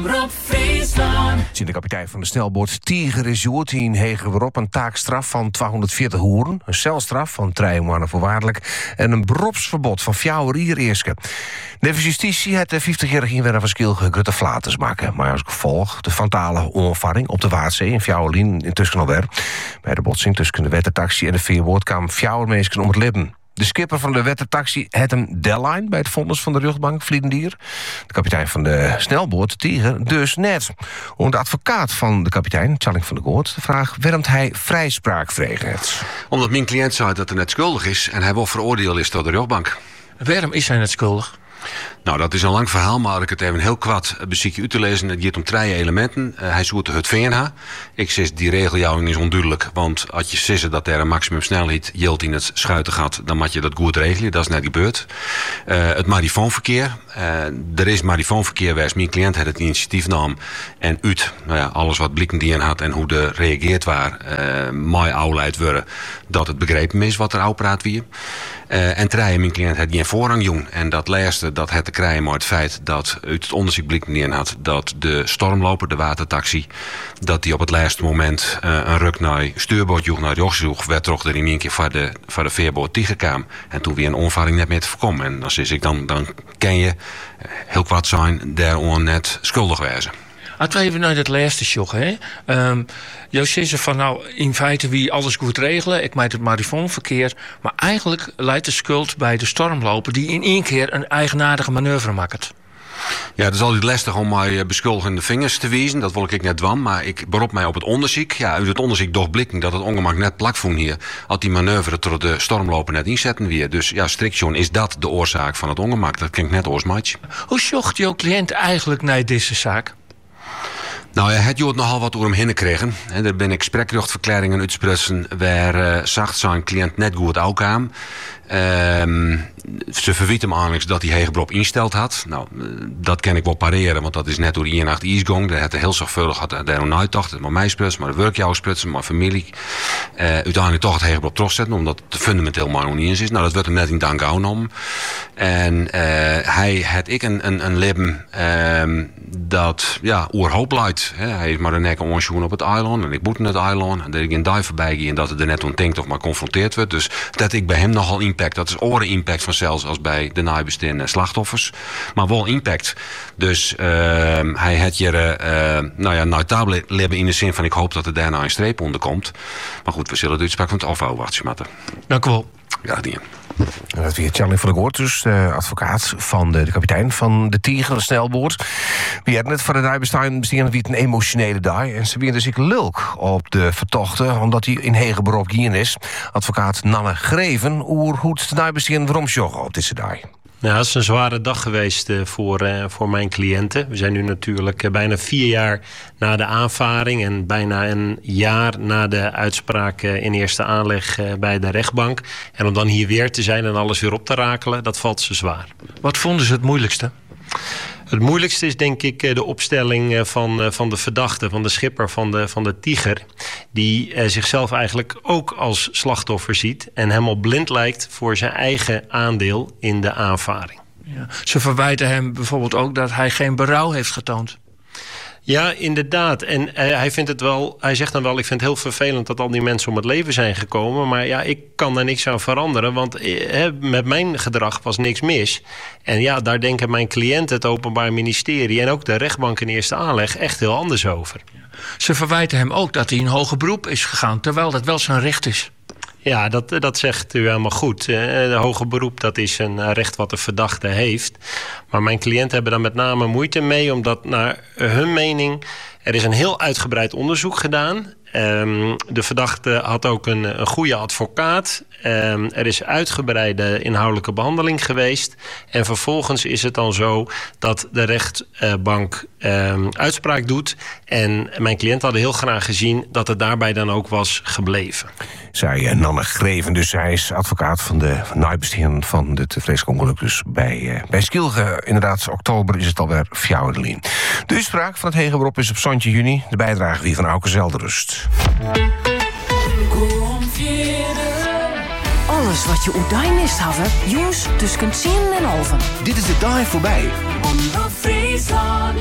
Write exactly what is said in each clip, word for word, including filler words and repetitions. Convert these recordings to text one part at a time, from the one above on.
Omroep Friesland. Sint de kapitein van de snelboot Tiger is joerd in Hegeberop een taakstraf van tweehonderdveertig hoeren, een celstraf van drie maanden voorwaardelijk en een beroepsverbod van vier jaar eerste. De justitie het de vijftigjarige inwoner van Skilge Grutte Flaters maken, maar als gevolg de fatale onvaring op de Waardzee in Fjouwerlien in Tuskenalwer. Bij de botsing tussen de wettertaxi en de veerboot kwamen vier mensen om het leven. De skipper van de wettertaxi had een deadline bij het vonnis van de rugbank Vliedendier. De kapitein van de snelboot Tiger dus net. Onder de advocaat van de kapitein, Tjalling van der Goort, de vraag waarom hij vrijspraak vregen heeft. Omdat mijn cliënt zei dat hij net schuldig is en hij wel veroordeeld is door de rechtbank. Waarom is hij net schuldig? Nou, dat is een lang verhaal, maar ik het even heel kwad beziek u te lezen. Het gaat om drie elementen. Uh, hij zoekt het V N H. Ik zeg, die regeljouwing is onduidelijk, want als je zegt dat er een maximumsnelheid geldt in het schuitengat, dan moet je dat goed regelen. Dat is net gebeurd. Uh, het marifoonverkeer. Uh, er is marifoonverkeer waar mijn cliënt het initiatief nam en uit, nou ja, alles wat blikken die had en hoe er reageerd waar, uh, mooi aanleid worden dat het begrepen is wat er uitpraat wie. Uh, en drie, mijn cliënt had geen voorrang jong. En dat laatste, dat het te krijgen maar het feit dat uit het onderzoek blikken had dat de stormloper, de watertaxi, dat die op het laatste moment uh, een ruk naar stuurboot joeg, naar rechts joeg, werd toch er in één keer van de, van de veerboot tegenkwam. En toen weer een onvaring net meer te voorkomen. En dan zeg ik, dan, dan ken je uh, heel kwad zijn, daarom net schuldig wezen. Laten we even naar dat laatste joggen. Hè? Um, jou zegt van nou, in feite wie alles goed regelen. Ik maak het marifoonverkeer. Maar eigenlijk leidt de schuld bij de stormloper die in één keer een eigenaardige manoeuvre maakt. Ja, het is altijd lastig om mij beschuldigende vingers te wijzen. Dat wil ik net dwan, maar ik beroep mij op het onderzoek. Ja, uit het onderzoek doorblikken dat het ongemak net plakvoen hier. Had die manoeuvre door de stormloper net inzetten weer. Dus ja, strikt John, is dat de oorzaak van het ongemak? Dat klinkt net oorsmaatje. Hoe zocht jouw cliënt eigenlijk naar deze zaak? Nou ja, het jood nogal wat door hem heen gekregen. Er ben ik sprekrechtverklaringen uitsprutsen waar uh, zacht zijn cliënt net goed uitkwam. Um, ze verwiet hem aanlijks dat hij Hegeberop insteld had. Nou, dat kan ik wel pareren, want dat is net door die nacht ijsgong. Daar had hij heel zorgvuldig had daarom uitdacht. Het maar mij sprutsen, maar de werkjouw sprutsen, maar familie. Uh, uiteindelijk toch het Hegeberop terugzetten, omdat het fundamenteel maar nog niet is. Nou, dat werd hem net in dank genomen. En uh, hij had ik een, een, een leven um, dat ja, oerhoop luidt. Hij heeft maar een nek ongeschoen op het eiland en ik boet in het eiland. En dat ik in duif voorbij ging en dat het er net om denkt of maar confronteerd werd. Dus dat ik bij hem nogal impact. Dat is oren impact van zelfs als bij de nabestaande slachtoffers. Maar wel impact. Dus uh, hij had hier uh, nou ja, notabel leven in de zin van ik hoop dat er daarna een streep onder komt. Maar goed, we zullen de uitspraak van het afhouden wachten. Dank u wel. Ja, die. En dat weer Tjalling van der Goort, dus de advocaat van de, de kapitein van de Tiger, de snelboot. We hadden het voor de nabestaanden besteden wie het een emotionele dag. En ze weer dus ik lulk op de vertochten, omdat hij in Hegeberop gien is. Advocaat Nanne Greven, hoe het de nabestaanden waarom joggen op deze dag. Nou, het is een zware dag geweest uh, voor, uh, voor mijn cliënten. We zijn nu natuurlijk uh, bijna vier jaar na de aanvaring en bijna een jaar na de uitspraak uh, in eerste aanleg uh, bij de rechtbank. En om dan hier weer te zijn en alles weer op te rakelen, dat valt ze zwaar. Wat vonden ze het moeilijkste? Het moeilijkste is denk ik de opstelling van, van de verdachte, van de schipper van de, van de Tiger. Die eh, zichzelf eigenlijk ook als slachtoffer ziet en helemaal blind lijkt voor zijn eigen aandeel in de aanvaring. Ja. Ze verwijten hem bijvoorbeeld ook dat hij geen berouw heeft getoond. Ja, inderdaad. En uh, hij vindt het wel, hij zegt dan wel, ik vind het heel vervelend dat al die mensen om het leven zijn gekomen. Maar ja, ik kan daar niks aan veranderen, want uh, met mijn gedrag was niks mis. En ja, daar denken mijn cliënten, het Openbaar Ministerie en ook de rechtbank in eerste aanleg echt heel anders over. Ze verwijten hem ook dat hij in hoger beroep is gegaan, terwijl dat wel zijn recht is. Ja, dat, dat zegt u helemaal goed. De hoger beroep, dat is een recht wat de verdachte heeft. Maar mijn cliënten hebben daar met name moeite mee, omdat naar hun mening er is een heel uitgebreid onderzoek gedaan. Um, de verdachte had ook een, een goede advocaat. Um, er is uitgebreide inhoudelijke behandeling geweest. En vervolgens is het dan zo dat de rechtbank um, uitspraak doet. En mijn cliënt had heel graag gezien dat het daarbij dan ook was gebleven. Zei Nanne Greven, dus hij is advocaat van de nabestaanden van het vreselijk ongeluk. Dus bij, uh, bij Skilge, inderdaad, oktober is het alweer Fjouwerlien. De uitspraak van het Hegeberop is op zantje juni. De bijdrage weer van Auke Zelderust. Alles wat je uit mist hebben, jongens tussen tien en over. Dit is de dag voorbij. Omroep Friesland. De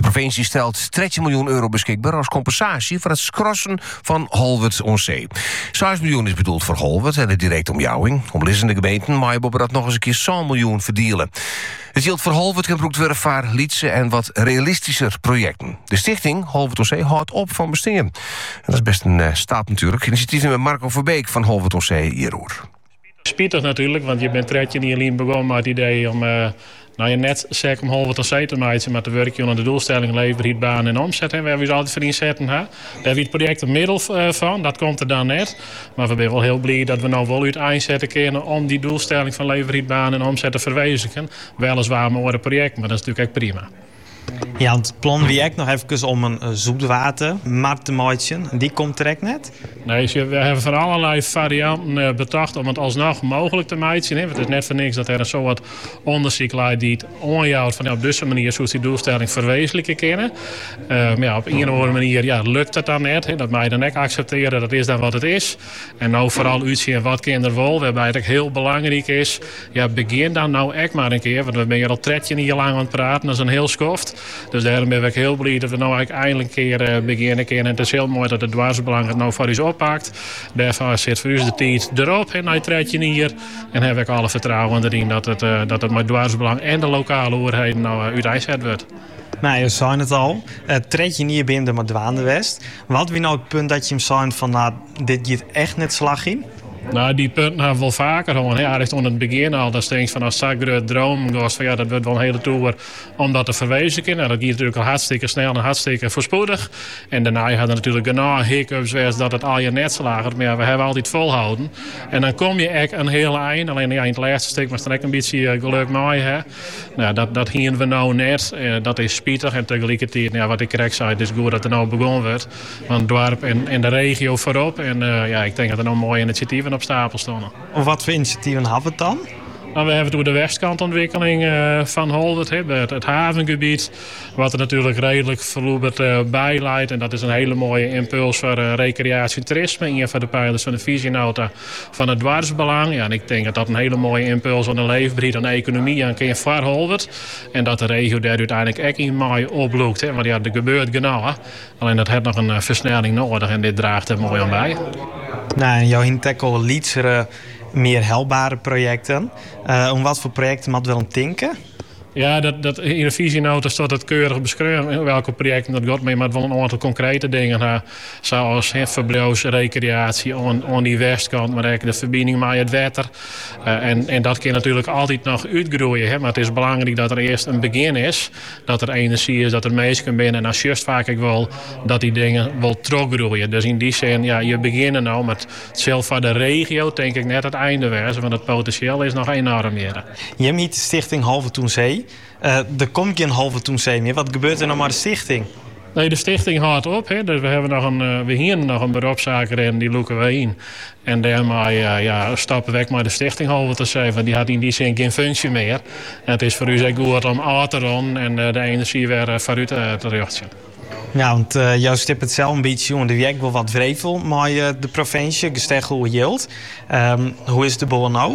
provincie stelt dertien miljoen euro beschikbaar als compensatie voor het skrossen van Holwert on Zee. zes miljoen is bedoeld voor Holwert en de directe omjouwing. Omliggende gemeenten maar hebben dat nog eens een keer zo'n miljoen verdelen. Het geldt voor Holwert, Broekwerfvaar, Lietse en wat realistischer projecten. De stichting Holwert on Zee houdt op van besteden. En dat is best een uh, staat natuurlijk. Initiatief met Marco Verbeek van Holwert on Zee hier hoor. Spietig natuurlijk, want je bent tredje niet alleen begonnen met het idee om uh, nou, je net zeker om Holwert on Zee te maken, maar te werken aan de doelstelling leveren, baan en omzet. Hè. We hebben dus altijd voor inzetten. Hè. Daar hebben we het project een middel uh, van, dat komt er dan net. Maar we zijn wel heel blij dat we nou wel uit einzetten kunnen om die doelstelling van leveren, baan en omzet te verwezenlijken. Weliswaar met een project, maar dat is natuurlijk echt prima. Ja, het plan wie ik nog even om een uh, zoetwatermarkt te maken. Die komt direct net? Nee, dus we hebben van allerlei varianten uh, bedacht om het alsnog mogelijk te maken. Het is net voor niks dat er een soort onderzoek lijkt die het onjouwt van ja, op deze manier zoals die doelstelling verwezenlijken kunnen. Uh, maar ja, op een of andere manier ja, lukt het dan net. Hè. Dat mag je dan ook accepteren, dat is dan wat het is. En nou vooral uitzien wat kinderen wil, waarbij het ook heel belangrijk is. Ja, begin dan nou echt maar een keer, want we zijn hier al tredje niet lang aan het praten, dat is een heel schoft. Dus daarom ben ik heel blij dat we nou eigenlijk eindelijk een keer uh, beginnen kunnen. En het is heel mooi dat het dwarsbelang het nou voor ons oppakt. Daarvoor zit voor ons de tijd erop en nou treed je hier. En heb ik alle vertrouwen erin dat het, uh, dat het met dwarsbelang en de lokale overheden nou uh, uiteindelijk wordt. Nou, je zei het al. Uh, treed je niet binnen de Dwaande West. Wat wie nou het punt dat je hem zei van nou, dit gaat echt net slag in? Nou, die punten hebben we wel vaker gewoon. Ja, echt onder het begin al. Dat denk van als Zagreb droom was van ja, dat wordt wel een hele toer om dat te verwezenlijken. Nou, dat ging natuurlijk al hartstikke snel en hartstikke voorspoedig. En daarna hadden we natuurlijk genoeg hiccups geweest dat het al je net slagen. Maar ja, we hebben altijd volhouden. En dan kom je echt een heel eind. Alleen ja, in het laatste stuk was er echt een beetje geluk mee. Hè? Nou, dat, dat hier we nou net. Uh, dat is spietig. En tegelijkertijd, ja, wat ik correct zei, het is goed dat er nou begonnen wordt. Want het dorp en, en de regio voorop. En uh, ja, ik denk dat er nou mooie initiatieven op stapel stonden. Wat voor initiatieven hebben we het dan? Nou, we hebben door de westkantontwikkeling uh, van Holwert, het, het havengebied, wat er natuurlijk redelijk verloederd uh, bij leidt. En dat is een hele mooie impuls voor uh, recreatie en toerisme. Een van de pijlers van de visienota van het dwarsbelang. Ja, en ik denk dat dat een hele mooie impuls aan de leefbaarheid en de economie aan kan voor Holwert. En dat de regio daar uiteindelijk echt in mooi oploekt. Hè. Want ja, er gebeurt genoeg. Alleen dat heeft nog een uh, versnelling nodig en dit draagt er mooi aan bij. Nou, en jouw hintekkel lietsere meer helbare projecten. Uh, om wat voor projecten moet wel een tinken? Ja, dat, dat, in de visienota staat het keurig beschreven welke projecten dat gaat mee, maar wel een aantal concrete dingen. Uh, zoals he, verbouws, recreatie aan, aan die westkant, maar ook de verbinding met het water. Uh, en, en dat kan natuurlijk altijd nog uitgroeien. Hè, maar het is belangrijk dat er eerst een begin is. Dat er energie is, dat er mensen binnen. En als juist vaak ik wel dat die dingen wel teruggroeien. Dus in die zin, ja, je begint nou met zelf voor de regio, denk ik net het einde wezen. Want het potentieel is nog enorm meer. Je hebt niet de stichting Holwert on Zee. Uh, er komt geen Holwert on Zee meer. Wat gebeurt er nou maar de stichting? Nee, de stichting houdt op. Hè. Dus we hebben nog een, uh, we hier nog een beroepszaker in, die loeken we in. En daarmee uh, ja, stappen weg met de stichting Holwert on Zee. Want die had in die zin geen functie meer. En het is voor u zeker goed om aan te doen en uh, de energie weer uh, vooruit uh, te richten. Ja, want uh, jou stipt het zelf een beetje, jongen. Er werkt wel wat wrevel, maar uh, de provincie, gestegen hoe yield. Um, hoe is de boel nou?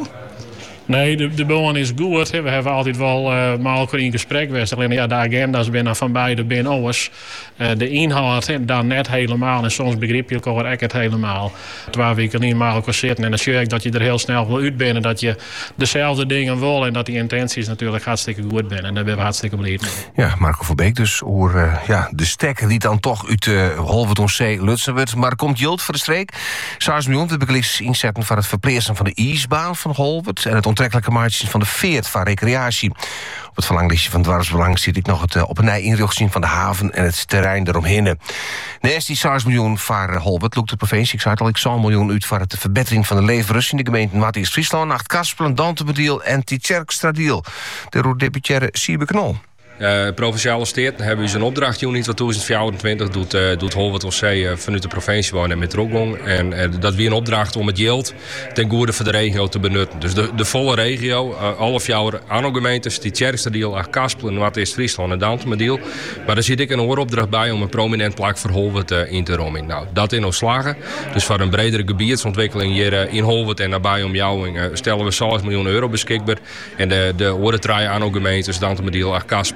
Nee, de, de boel is goed. We hebben altijd wel uh, met elkaar in gesprek geweest. Alleen ja, de agenda's binnen van beide binnen oors. Uh, de inhoud dan net helemaal. En soms begrijp je elkaar echt het helemaal. Terwijl we niet met elkaar zitten. En dan zie ik dat je er heel snel wil uit bent. En dat je dezelfde dingen wil. En dat die intenties natuurlijk hartstikke goed zijn. En daar ben we hartstikke blij mee. Ja, Marco Verbeek dus. Over uh, ja, de stek die dan toch uit uh, Holwert on Zee lutsen wordt. Maar komt Jult voor de streek. zes miljoen te bekliks inzetten voor het verpleegsen van de ijsbaan van Holwert. En het onttrekkelijke maatjes van de veert van recreatie. Op het verlanglistje van dwarsbelang zit ik nog het uh, op een inrichting van de haven en het terrein eromheen. Naast die zes miljoen voor Holwert loopt de provincie, ik zei het al, ik zo'n miljoen uit voor de verbetering van de leefrust in de gemeenten Matthias-Friesland, Acht-Kaspelen, Dantebediel en Tietjerkstradiel. De roerdeputaire Siebe Knol. Uh, provinciale steden hebben ze een opdracht in twintig vierentwintig doet, uh, doet Holwert on Zee uh, vanuit de provincie wonen en met Roglong. En uh, dat weer een opdracht om het geld ten goede voor de regio te benutten. Dus de, de volle regio, uh, alle vier Anno-gemeentes, die Tjerkstadiel, Acht-Kaspelen, Noord-East-Friesland en Dantebediel. Maar daar zit ik een hooropdracht bij om een prominent plak voor Holwert uh, in te romen. Nou, dat in ons slagen. Dus voor een bredere gebiedsontwikkeling hier uh, in Holwert en nabij omjouwing uh, stellen we zes miljoen euro beschikbaar. En de, de andere drie Anno-gemeentes, Dantebediel, Acht-Kaspelen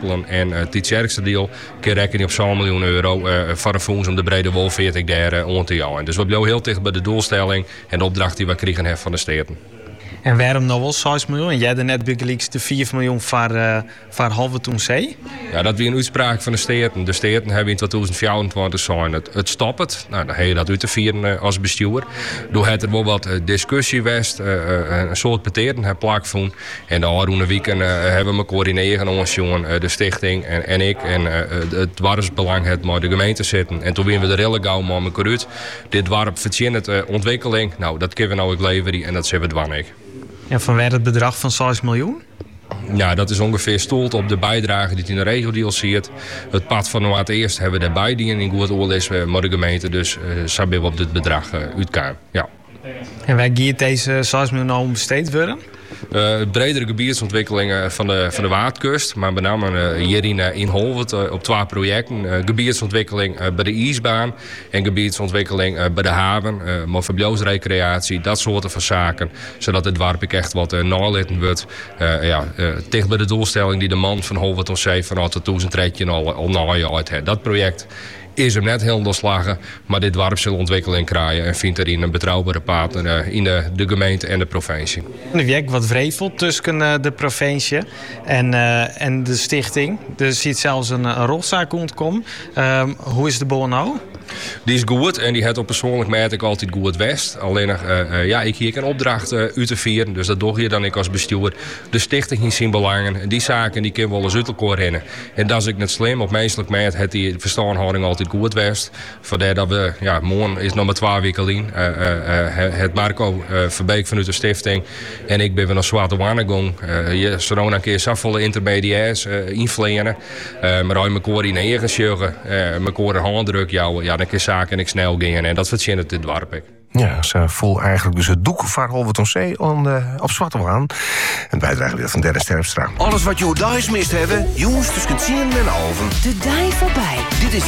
regelen. En uh, het sterkste deel kun je rekenen op zo'n miljoen euro uh, voor een fonds om de brede wol veertig daar uh, om te jouwen. Dus we blijven heel dicht bij de doelstelling en de opdracht die we kregen hebben van de steden. En waarom nou wel zes miljoen? En jij had net bijgelijks de vier miljoen voor, uh, voor Halverton Zee? Ja, dat was een uitspraak van de steden. De steden hebben in tweeduizend vierentwintig zijn het, het stopt. Nou, dan heb je dat uit te vieren uh, als bestuur. Door het er wel wat uh, discussie geweest, uh, uh, een soort peteren heb plaatsgevonden. En de afgelopen weken uh, hebben we coördineren ons jongen, uh, de stichting en, en ik. En uh, het dwarfsbelang het met de gemeente zitten. En toen werden we de rille gauw met elkaar uit. Dit dwarp verdient uh, ontwikkeling. Nou, dat kunnen we nou ook leveren en dat zijn we dwannig. En van waar het bedrag van zes miljoen? Ja, dat is ongeveer stoeld op de bijdrage die het in de regio ziet. Het pad van het eerst hebben we erbij die in goed oorlog is met de gemeente. Dus uh, zou we op dit bedrag uh, uitkomen. Ja. En waar gaat deze zes miljoen om besteed worden? Uh, bredere gebiedsontwikkelingen van de, van de Waardkust. Maar met name uh, hier in, uh, in Holwert uh, op twee projecten. Uh, gebiedsontwikkeling uh, bij de ijsbaan. En gebiedsontwikkeling uh, bij de haven. Uh, maar verblijfsrecreatie, dat soort van zaken. Zodat het dorp echt wat uh, nalitten wordt. Uh, ja, uh, dicht bij de doelstelling die de man van Holwert ons zei van tweeduizend dertien al, al najaard heeft. Dat project is hem net heel doorslagen, maar dit dorp zal ontwikkeling krijgen en vindt erin een betrouwbare partner uh, in de, de gemeente en de provincie. Er werkt wat vrevel tussen uh, de provincie en, uh, en de stichting. Er ziet zelfs een, een rolzaak ontkomen. Uh, hoe is de boel nou? Die is goed en die heeft op persoonlijk merk ik altijd goed west. Alleen uh, uh, ja, ik hier een opdracht uh, uit te vieren, dus dat doe je dan ik als bestuur. De stichting in zijn belangen, die zaken die kunnen wel eens uit elkaar rennen. En dat is ik net slim. Op menselijk merk heeft die verstandhouding altijd goed west. Vandaar dat we, ja, morgen is nog maar twee weken in. Uh, uh, uh, het Marco uh, Verbeek vanuit de stichting en ik ben weer naar Zwarte Wannegang. Uh, je zou nog een keer zoveel intermediairs uh, invlenen. Uh, maar als je elkaar in eigen zorgen, uh, elkaar een handdruk jouwen, ja, dan kun je zaken en ik snel gaan. En dat verzin het dit dorp. Ja, ze voel eigenlijk dus het doek van Holverton Zee on, uh, op Zwarte Waan. Een bijdrage weer van Dennis Terpstra. Alles wat je thuis mist hebben, jongens tussen tien en halven. De dij voorbij. Dit is